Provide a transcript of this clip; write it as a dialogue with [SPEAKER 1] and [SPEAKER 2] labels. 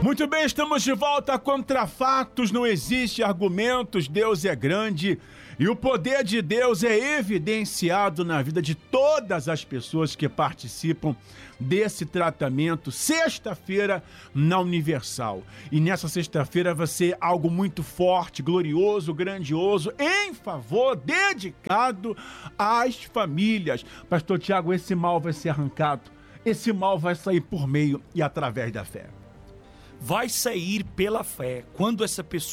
[SPEAKER 1] Muito bem, estamos de volta. Contra fatos não existe argumentos, Deus é grande e o poder de Deus é evidenciado na vida de todas as pessoas que participam desse tratamento sexta-feira na Universal. E nessa sexta-feira vai ser algo muito forte, glorioso, grandioso, em favor, dedicado às famílias. Pastor Tiago, esse mal vai ser arrancado, esse mal vai sair por meio e através da fé.
[SPEAKER 2] Vai sair pela fé. Quando essa pessoa